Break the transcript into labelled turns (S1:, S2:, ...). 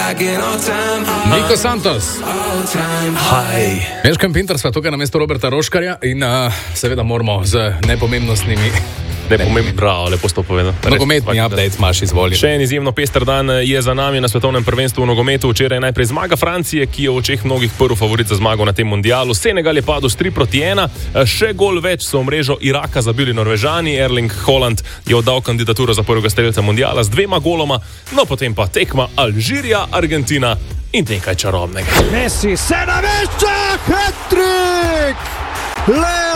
S1: Niko Santos.
S2: Haj.
S1: Meškam Pinter sva tukaj na mesto Roberta Roškarja in seveda moramo z nepomembnostnimi...
S2: Bravo, lepo sto povedal.
S1: Nogometni update imaš, izvoli.
S2: Še en izjemno pester dan je za nami na svetovnem prvenstvu v nogometu. Včeraj najprej zmaga Francije, ki je v očeh mnogih prvi favorit za zmago na tem mundialu. Senegal je padel s 3-1. Še gol več so v mrežo Iraka zabili Norvežani. Erling Haaland je oddal kandidaturo za prvega strelca mundiala z 2 goloma. No, potem pa tekma Alžirija, Argentina in nekaj čarobnega.
S3: Messi se namešča, hat-trick! Leo